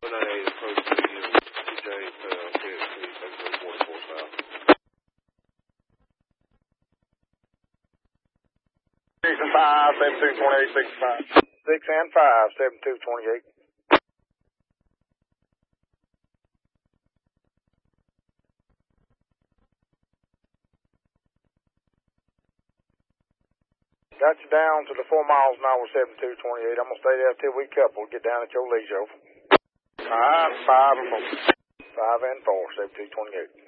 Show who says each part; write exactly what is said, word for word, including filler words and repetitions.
Speaker 1: nine eight approach to you, T J, uh, K S T, seven forty-four south.
Speaker 2: Six and five, seven two twenty-eight, six and five. Six and five, seven two twenty-eight. Got you down to the four miles an hour, seven two twenty-eight. I'm gonna stay there till we couple. Get down at your leisure. Five, five and four. Five and four, seven two twenty-eight.